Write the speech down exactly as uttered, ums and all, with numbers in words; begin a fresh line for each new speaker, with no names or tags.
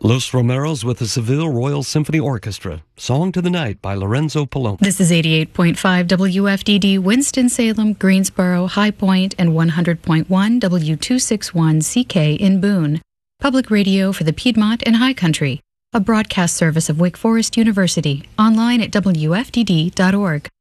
Los Romeros with the Seville Royal Symphony Orchestra. Song to the Night by Lorenzo Palomo.
This is eighty-eight point five W F D D, Winston-Salem, Greensboro, High Point, and one hundred point one W two sixty-one C K in Boone. Public radio for the Piedmont and High Country. A broadcast service of Wake Forest University. Online at W F D D dot org.